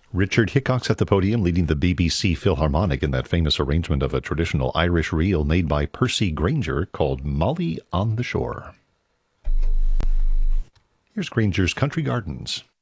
Richard Hickox at the podium, leading the BBC Philharmonic in that famous arrangement of a traditional Irish reel made by Percy Grainger called Molly on the Shore. Here's Grainger's Country Gardens.